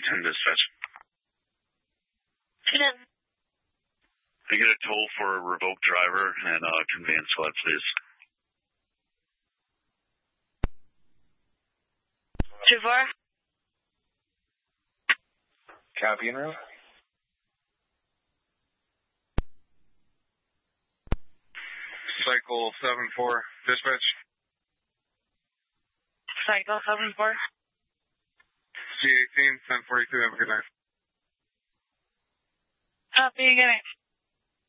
10 dispatch. 10. Can you get a toll for a revoked driver and conveyance sled, please? 2-4. Copy en route. Cycle 7-4, dispatch. Cycle 7-4. C18, 1042, have a good night. Copy, good night.